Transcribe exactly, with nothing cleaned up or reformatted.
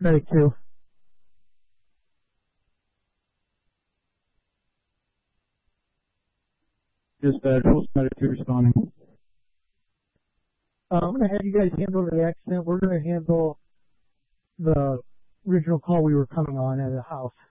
Medic two. Dispatch, what's Medic two responding? Uh, I'm going to have you guys handle the accident. We're going to handle the original call we were coming on at the house.